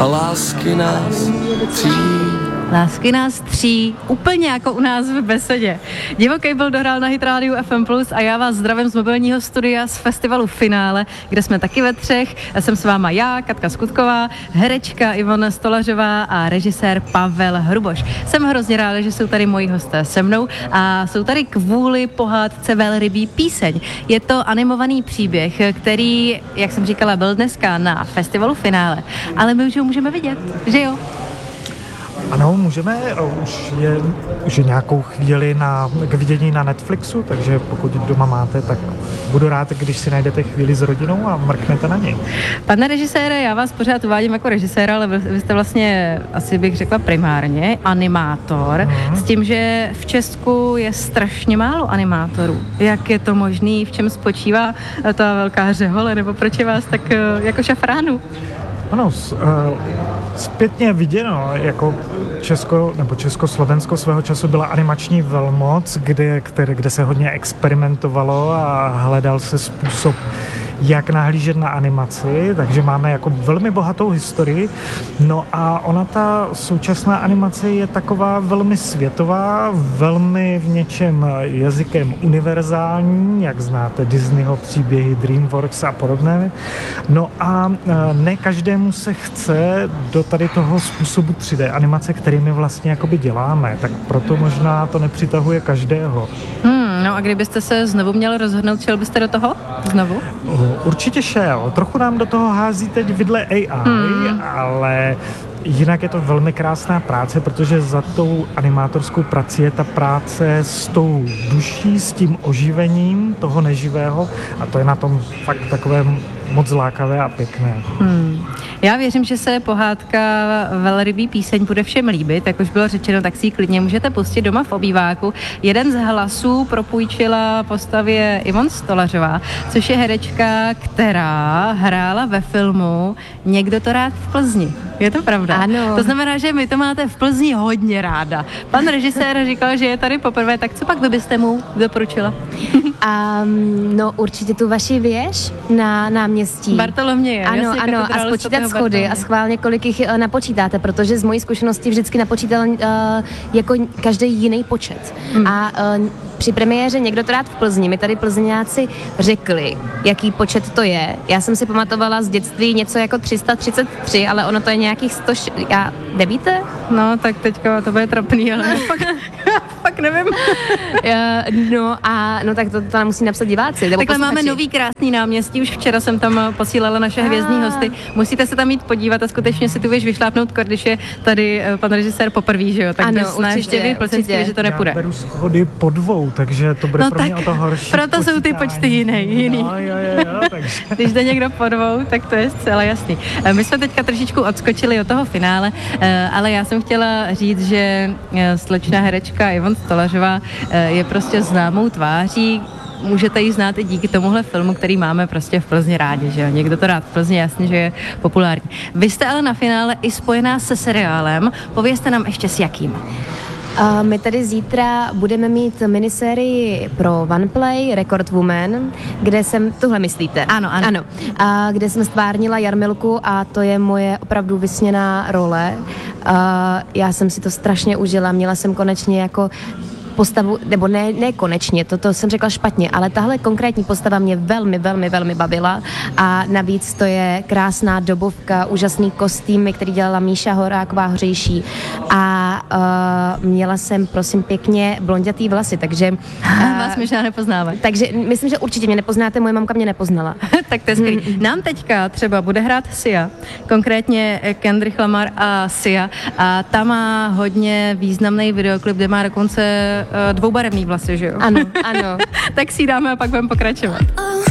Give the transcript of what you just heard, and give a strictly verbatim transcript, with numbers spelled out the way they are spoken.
a lásky nás tří. Lásky nás tří, úplně jako u nás v besedě. Divoký byl dohrál na Hit Radio F M plus a já vás zdravím z mobilního studia z festivalu Finále, kde jsme taky ve třech. Já jsem s váma já, Katka Skutková, herečka Ivona Stolařová a režisér Pavel Hruboš. Jsem hrozně ráda, že jsou tady moji hosté se mnou a jsou tady kvůli pohádce Velrybí píseň. Je to animovaný příběh, který, jak jsem říkala, byl dneska na festivalu Finále, ale my už ho můžeme vidět, že jo? Ano, můžeme, už je, už je nějakou chvíli na, k vidění na Netflixu, takže pokud doma máte, tak budu rád, když si najdete chvíli s rodinou a mrknete na něj. Pane režisére, já vás pořád uvádím jako režiséra, ale vy jste vlastně, asi bych řekla primárně, animátor, hmm. s tím, že v Česku je strašně málo animátorů. Jak je to možný, v čem spočívá ta velká řehole, nebo proč je vás tak jako šafránu? Ano, zpětně viděno, jako Česko nebo Československo svého času byla animační velmoc, kde, které, kde se hodně experimentovalo a hledal se způsob, jak nahlížet na animaci, takže máme jako velmi bohatou historii. No a ona, ta současná animace je taková velmi světová, velmi v něčem jazykem univerzální, jak znáte Disneyho příběhy, DreamWorks a podobné. No a ne každému se chce do tady toho způsobu tři dé animace, kterými vlastně jakoby děláme, tak proto možná to nepřitahuje každého. Hmm, no a kdybyste se znovu měl rozhodnout, šel byste do toho znovu? Určitě šel. Trochu nám do toho hází teď vidle A I, hmm. ale jinak je to velmi krásná práce, protože za tou animátorskou prací je ta práce s tou duší, s tím oživením toho neživého a to je na tom fakt takové moc lákavé a pěkné. Hmm. Já věřím, že se pohádka Velrybí píseň bude všem líbit, jak už bylo řečeno, tak si ji klidně můžete pustit doma v obýváku. Jeden z hlasů propůjčila postavě Ivona Stolařová, což je herečka, která hrála ve filmu Někdo to rád v Plzni. Je to pravda? Ano. To znamená, že my to máte v Plzni hodně ráda. Pan režisér říkal, že je tady poprvé, tak co pak vy byste mu doporučila? Um, no určitě tu vaši věž na náměstí. Bartoloměje. Ano, jasně, ano, a spočítat schody a schválně, kolik jich uh, napočítáte, protože z mojí zkušenosti vždycky napočítal uh, jako každý jiný počet. Hmm. A uh, při premiéře Někdo to rád v Plzni mi tady plzňáci řekli, jaký počet to je. Já jsem si pamatovala z dětství něco jako tři sta třicet tři, ale ono to je nějakých sto... Já, nevíte? No, tak teďka to bude trapný, ale fakt, fakt nevím. uh, no a no tak to, to nám musí napsat diváci. Takhle máme nový krásný náměstí, už včera jsem tam posílala naše hvězdní hosty. Musíte se tam jít podívat a skutečně si tu věž vyšlápnout, když je tady pan režisér poprvé, že jo? Tak ano, bez návštěvy plzeňské, že to nepůjde. Já beru schody po dvou, takže to bude no pro tak, mě o to horší. Proto jsou ty počty jiný. jiný. No, jo, jo, jo, takže. Když jde někdo po dvou, tak to je zcela jasný. My jsme teďka trošičku odskočili od toho finále, ale já jsem chtěla říct, že slečná herečka Ivona Stolařová je prostě známou tváří. Můžete ji znát i díky tomuhle filmu, který máme prostě v Plzni rádi, že jo? Někdo to rád v Plzni, jasně, že je populární. Vy jste ale na finále i spojená se seriálem. Povězte nám ještě s jakým. Uh, my tady zítra budeme mít minisérii pro OnePlay Record Woman, kde jsem, tuhle myslíte? Ano, ano. ano. Uh, kde jsem stvárnila Jarmilku a to je moje opravdu vysněná role. Uh, já jsem si to strašně užila, měla jsem konečně jako postavu, nebo ne, ne konečně, to, to jsem řekla špatně, ale tahle konkrétní postava mě velmi, velmi, velmi bavila a navíc to je krásná dobovka, úžasný kostýmy, který dělala Míša Horáková Hořejší a uh, měla jsem, prosím, pěkně blondětý vlasy, takže... Uh, Vás možná nepoznáme. Takže myslím, že určitě mě nepoznáte, moje mamka mě nepoznala. Tak to je skvělý. Hmm. Nám teďka třeba bude hrát Sia, konkrétně Kendrick Lamar a Sia a ta má hodně významný videoklip, kde má dokonce dvoubarevný vlasy, že jo? Ano, ano. Tak si dáme a pak budeme pokračovat.